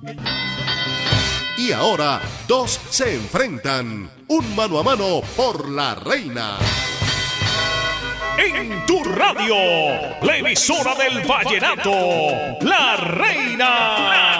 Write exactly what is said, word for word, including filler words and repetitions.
Y ahora, dos se enfrentan. Un mano a mano por la reina. En tu radio, la emisora del vallenato, La Reina.